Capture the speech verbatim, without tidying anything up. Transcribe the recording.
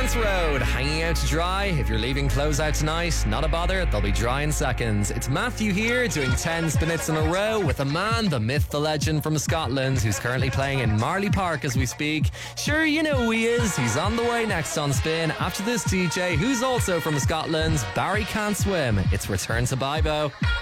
Lawrence Road, hanging out to dry. If you're leaving clothes out tonight, not a bother, they'll be dry in seconds. It's Matthew here, doing ten spinets in a row with a man, the myth, the legend from Scotland, who's currently playing in Marley Park as we speak. Sure, you know who he is. He's on the way next on Spin. After this D J, who's also from Scotland, Barry Can't Swim. It's Return to Bibo.